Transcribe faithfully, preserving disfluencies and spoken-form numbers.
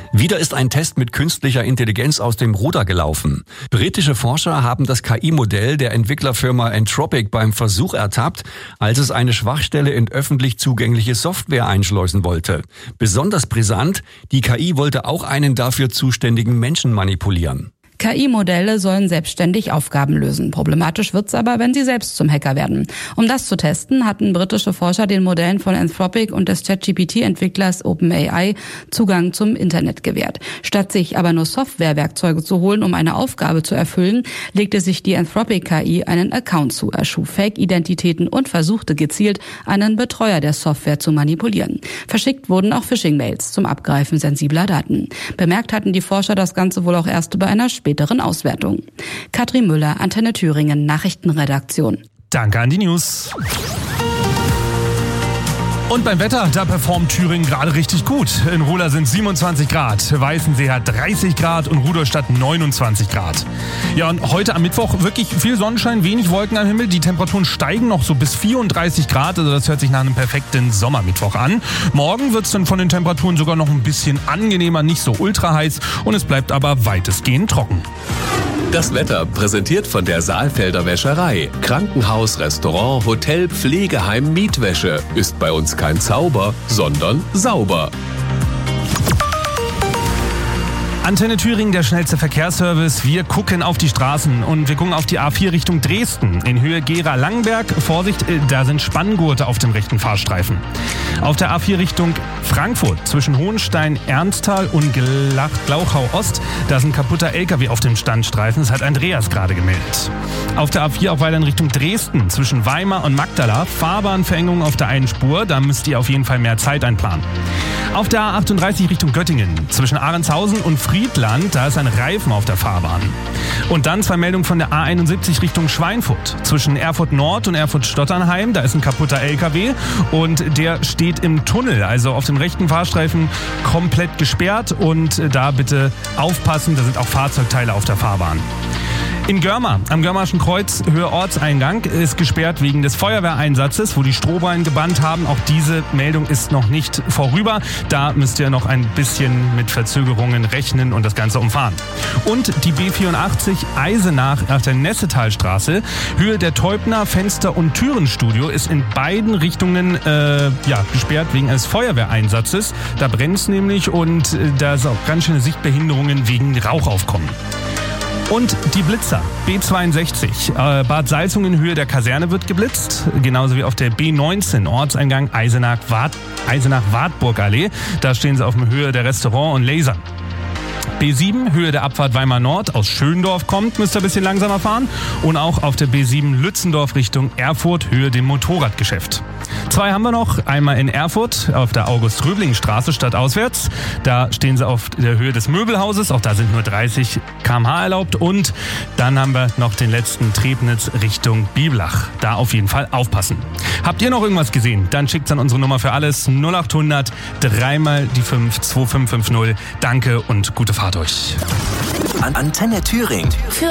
Wieder ist ein Test mit künstlicher Intelligenz aus dem Ruder gelaufen. Britische Forscher haben das K I-Modell der Entwicklerfirma Anthropic beim Versuch ertappt, als es eine Schwachstelle in öffentlich zugängliche Software einschleusen wollte. Besonders brisant, die K I wollte auch einen dafür zuständigen Menschen manipulieren. K I-Modelle sollen selbstständig Aufgaben lösen. Problematisch wird's aber, wenn sie selbst zum Hacker werden. Um das zu testen, hatten britische Forscher den Modellen von Anthropic und des ChatGPT-Entwicklers OpenAI Zugang zum Internet gewährt. Statt sich aber nur Softwarewerkzeuge zu holen, um eine Aufgabe zu erfüllen, legte sich die Anthropic-K I einen Account zu, erschuf Fake-Identitäten und versuchte gezielt, einen Betreuer der Software zu manipulieren. Verschickt wurden auch Phishing-Mails zum Abgreifen sensibler Daten. Bemerkt hatten die Forscher das Ganze wohl auch erst bei einer späteren Auswertung. Katrin Müller, Antenne Thüringen, Nachrichtenredaktion. Danke an die News. Und beim Wetter, da performt Thüringen gerade richtig gut. In Rola sind siebenundzwanzig Grad, Weißensee hat dreißig Grad und Rudolstadt neunundzwanzig Grad. Ja, und heute am Mittwoch wirklich viel Sonnenschein, wenig Wolken am Himmel. Die Temperaturen steigen noch so bis vierunddreißig Grad, also das hört sich nach einem perfekten Sommermittwoch an. Morgen wird es dann von den Temperaturen sogar noch ein bisschen angenehmer, nicht so ultra heiß und es bleibt aber weitestgehend trocken. Das Wetter präsentiert von der Saalfelder Wäscherei. Krankenhaus, Restaurant, Hotel, Pflegeheim, Mietwäsche. Ist bei uns kein Zauber, sondern sauber. Antenne Thüringen, der schnellste Verkehrsservice. Wir gucken auf die Straßen und wir gucken auf die A vier Richtung Dresden. In Höhe Gera-Langenberg, Vorsicht, da sind Spanngurte auf dem rechten Fahrstreifen. Auf der A vier Richtung Frankfurt zwischen Hohenstein, Ernsthal und Glauchau-Ost, da ist ein kaputter L K W auf dem Standstreifen. Das hat Andreas gerade gemeldet. Auf der A vier auch weiter in Richtung Dresden zwischen Weimar und Magdala. Fahrbahnverengung auf der einen Spur, da müsst ihr auf jeden Fall mehr Zeit einplanen. Auf der A achtunddreißig Richtung Göttingen zwischen Ahrendshausen und Friedland, da ist ein Reifen auf der Fahrbahn. Und dann zwei Meldungen von der A einundsiebzig Richtung Schweinfurt. Zwischen Erfurt Nord und Erfurt Stotternheim, da ist ein kaputter L K W und der steht im Tunnel, also auf dem rechten Fahrstreifen komplett gesperrt und da bitte aufpassen, da sind auch Fahrzeugteile auf der Fahrbahn. In Görma, am Görmarschen Kreuz, Höhe Ortseingang, ist gesperrt wegen des Feuerwehreinsatzes, wo die Strohballen gebannt haben. Auch diese Meldung ist noch nicht vorüber. Da müsst ihr noch ein bisschen mit Verzögerungen rechnen und das Ganze umfahren. Und die B vierundachtzig Eisenach auf der Nessetalstraße, Höhe der Teubner Fenster- und Türenstudio, ist in beiden Richtungen äh, ja, gesperrt wegen eines Feuerwehreinsatzes. Da brennt es nämlich und äh, da ist auch ganz schöne Sichtbehinderungen wegen Rauchaufkommen. Und die Blitzer, B zweiundsechzig, äh, Bad Salzungen Höhe der Kaserne wird geblitzt, genauso wie auf der B neunzehn, Ortseingang Eisenach-Wart, Eisenach-Wartburg-Allee. Da stehen sie auf der Höhe der Restaurant und Lasern. B sieben, Höhe der Abfahrt Weimar Nord, aus Schöndorf kommt, müsst ihr ein bisschen langsamer fahren. Und auch auf der B sieben Lützendorf Richtung Erfurt, Höhe dem Motorradgeschäft. Zwei haben wir noch, einmal in Erfurt auf der August-Röbling-Straße stadtauswärts. Da stehen sie auf der Höhe des Möbelhauses, auch da sind nur dreißig Kilometer pro Stunde erlaubt. Und dann haben wir noch den letzten Trebnitz Richtung Biblach. Da auf jeden Fall aufpassen. Habt ihr noch irgendwas gesehen? Dann schickt's an unsere Nummer für alles null achthundert, dreimal die fünf, zwei fünf fünf null. Danke und gute Fahrt euch. Antenne Thüringen. Für